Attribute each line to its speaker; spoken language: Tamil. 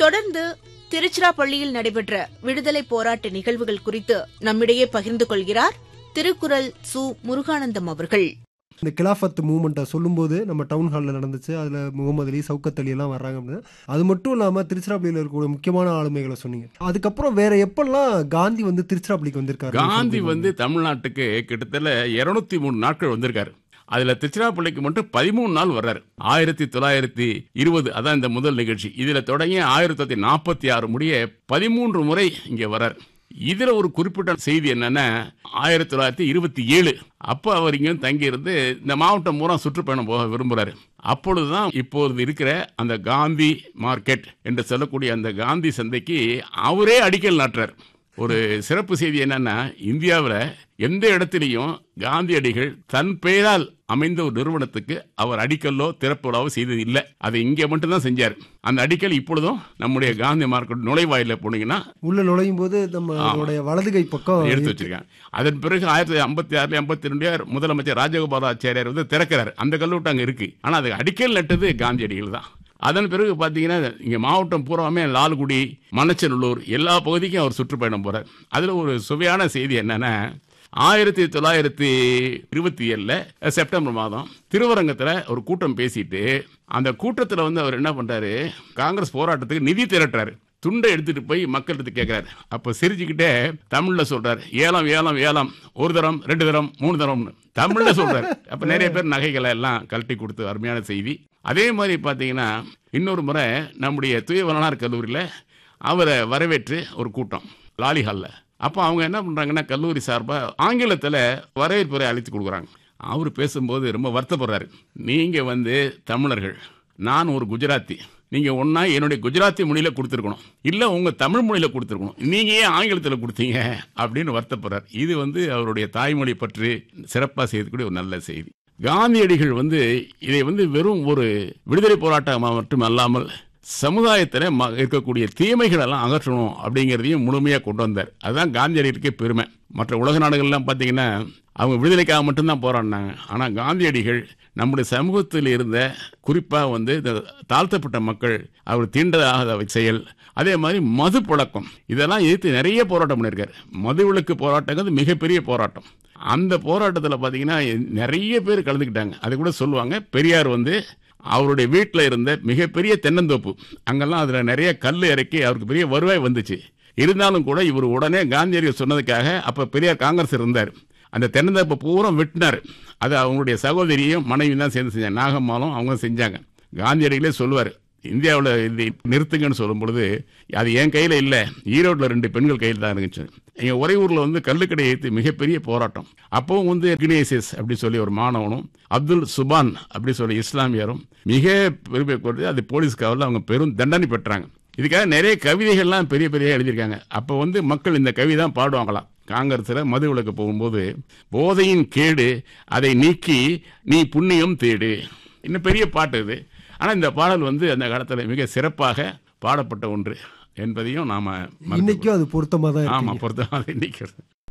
Speaker 1: தொடர்ந்து திருச்சிராப்பள்ளியில் நடைபெற்ற விடுதலை போராட்ட நிகழ்வுகள் குறித்து நம்மிடையே பகிர்ந்து கொள்கிறார் திருக்குறள் சு. முருகானந்தம் அவர்கள்.
Speaker 2: இந்த கிலாஃபத் மூவ்மெண்ட்டை சொல்லும்போது நம்ம டவுன் ஹாலில் நடந்துச்சு. அதில் முகமது அலி, சவுக்கத் அலி எல்லாம் வர்றாங்க அப்படின்னு. அது மட்டும் இல்லாமல் திருச்சிராப்பள்ளியில் இருக்கக்கூடிய முக்கியமான ஆளுமைகளை சொன்னீங்க. அதுக்கப்புறம் வேற எப்பெல்லாம் காந்தி வந்து திருச்சிராப்பள்ளிக்கு வந்திருக்காரு?
Speaker 3: காந்தி வந்து தமிழ்நாட்டுக்கு கிட்டத்தட்ட 203 நாட்கள் வந்திருக்காரு. அதுல திருச்சிராப்பள்ளிக்கு மட்டும் 13 நாள் வர்றாரு. 1920 அதான் இந்த முதல் நிகழ்ச்சி. இதுல தொடங்கி 1946 முடிய 13 முறை இங்க வர்றாரு. இதுல ஒரு குறிப்பிட்ட செய்தி என்னன்னா 1927 அப்ப அவர் இங்க தங்கி இருந்து இந்த மாவட்டம் பூரா சுற்றுப்பயணம் போக விரும்புறாரு. அப்பொழுதுதான் இப்போது இருக்கிற அந்த காந்தி மார்க்கெட் என்று சொல்லக்கூடிய அந்த காந்தி சந்தைக்கு அவரே அடிக்கல் நாட்டுறார். ஒரு சிறப்பு செய்தி என்னன்னா, இந்தியாவில் எந்த இடத்திலையும் காந்தியடிகள் தன் பெயரால் அமைந்த ஒரு நிறுவனத்துக்கு அவர் அடிக்கல்லோ திறப்புலாவோ செய்தது இல்லை. அதை இங்கே மட்டும்தான் செஞ்சார். அந்த அடிக்கல் இப்பொழுதும் நம்முடைய காந்தி மார்க்கெட் நுழைவாயில போனீங்கன்னா உள்ள
Speaker 2: நுழையும் போது நம்மளுடைய வலதுகை பக்கம்
Speaker 3: எடுத்து வச்சிருக்காங்க. அதன் பிறகு 1956 52 முதலமைச்சர் ராஜகோபாலாச்சாரியார் வந்து திறக்கிறார். அந்த கல்லூட்டு அங்கே இருக்கு. ஆனால் அது அடிக்கல் நட்டது காந்தியடிகள் தான். அதன் பிறகு பார்த்தீங்கன்னா இங்கே மாவட்டம் பூராமே லால்குடி, மணச்சநல்லூர் எல்லா பகுதிக்கும் அவர் சுற்றுப்பயணம் போகிறார். அதில் ஒரு சுவையான செய்தி என்னன்னா 1927 செப்டம்பர் மாதம் திருவரங்கத்தில் ஒரு கூட்டம் பேசிட்டு அந்த கூட்டத்தில் வந்து அவர் என்ன பண்ணுறாரு, காங்கிரஸ் போராட்டத்துக்கு நிதி திரட்டுறாரு. துண்டை எடுத்துட்டு போய் மக்கள்கிட்ட கேட்கிறாரு. அப்ப சிரிச்சுக்கிட்டே தமிழ்ல சொல்றாரு, ஏலம் ஏலம் ஏலம், ஒரு தரம் 2 தரம் 3 தரம்னு தமிழ்ல சொல்றாரு. அப்ப நிறைய பேர் நகைகளை எல்லாம் கழட்டி கொடுத்து அருமையான செய்தி. அதே மாதிரி பாத்தீங்கன்னா இன்னொரு முறை நம்முடைய தூயவளனார் கல்லூரியில அவரை வரவேற்று ஒரு கூட்டம் லாலி ஹால்ல. அப்போ அவங்க என்ன பண்றாங்கன்னா கல்லூரி சார்பா ஆங்கிலத்துல வரவேற்புரை அழைத்து கொடுக்குறாங்க. அவர் பேசும்போது ரொம்ப வருத்தப்படுறாரு. நீங்க வந்து தமிழர்கள், நான் ஒரு குஜராத்தி, நீங்க ஒன்னா என்னுடைய குஜராத்தி மொழியில கொடுத்துருக்கணும், இல்ல உங்க தமிழ் மொழியில கொடுத்துருக்கணும், நீங்க ஏன் ஆங்கிலத்தில் கொடுத்தீங்க அப்படின்னு வருத்தப்படுறார். இது வந்து அவருடைய தாய்மொழி பற்றி சிறப்பாக செய்யக்கூடிய ஒரு நல்ல செய்தி. காந்தியடிகள் வந்து இதை வந்து வெறும் ஒரு விடுதலை போராட்டமாக மட்டும் அல்லாமல் சமுதாயத்தில் இருக்கக்கூடிய தீமைகள் எல்லாம் அகற்றணும் அப்படிங்கிறதையும் முழுமையாக கொண்டு வந்தார். அதுதான் காந்தியடிகளுக்கே பெருமை. மற்ற உலக நாடுகள்லாம் பார்த்தீங்கன்னா அவங்க விடுதலைக்காக மட்டும்தான் போராடினாங்க. ஆனால் காந்தியடிகள் நம்முடைய சமூகத்தில் இருந்த குறிப்பாக வந்து இந்த தாழ்த்தப்பட்ட மக்கள், அவர் தீண்டதாகாத செயல், அதே மாதிரி மது பழக்கம், இதெல்லாம் எதிர்த்து நிறைய போராட்டம் பண்ணியிருக்காரு. மதுவிலக்கு போராட்டங்கிறது மிகப்பெரிய போராட்டம். அந்த போராட்டத்தில் பார்த்தீங்கன்னா நிறைய பேர் கலந்துக்கிட்டாங்க. அது கூட சொல்லுவாங்க, பெரியார் வந்து அவருடைய வீட்டில் இருந்த மிகப்பெரிய தென்னந்தோப்பு, அங்கெல்லாம் அதில் நிறைய கல் இறக்கி அவருக்கு பெரிய வருவாய் வந்துச்சு. இருந்தாலும் கூட இவர் உடனே காந்தியடிகள் சொன்னதுக்காக அப்போ பெரியார் காங்கிரஸ் இருந்தார், அந்த தென்னந்தோப்பை பூரா வெட்டினார். அது அவங்களுடைய சகோதரியும் மனைவி தான் சேர்ந்து செஞ்சாங்க, நாகம்மாலும் அவங்க செஞ்சாங்க. காந்தியடிகளே சொல்லுவார், இந்தியாவில் இது நிறுத்துங்கன்னு சொல்லும் பொழுது அது என் கையில் இல்லை, ஈரோட்டில் 2 பெண்கள் கையில் தான் இருந்துச்சு. எங்கள் ஒரே ஊரில் வந்து கல்லுக்கடை ஏற்றி மிகப்பெரிய போராட்டம். அப்போவும் வந்து இக்னேசியஸ் அப்படி சொல்லி ஒரு மாணவனும், அப்துல் சுபான் அப்படி சொல்லி இஸ்லாமியரும் மிக பெருமை கொடுத்து அது போலீஸ் காவலில் அவங்க பெரும் தண்டனை பெற்றாங்க. இதுக்காக நிறைய கவிதைகள்லாம் பெரிய பெரிய எழுதியிருக்காங்க. அப்போ வந்து மக்கள் இந்த கவி தான் பாடுவாங்களாம். காங்கிரஸில் மது விலக்கு போகும்போது, போதையின் கேடு அதை நீக்கி நீ புண்ணியம் தேடு, இன்னும் பெரிய பாட்டு இது. ஆனால் இந்த பாடல் வந்து அந்த காலத்தில் மிக சிறப்பாக பாடப்பட்ட ஒன்று என்பதையும் நாம
Speaker 2: இன்னைக்கும் அது பொருத்தமாக தான்.
Speaker 3: ஆமாம், பொருத்தமாக இன்னைக்கு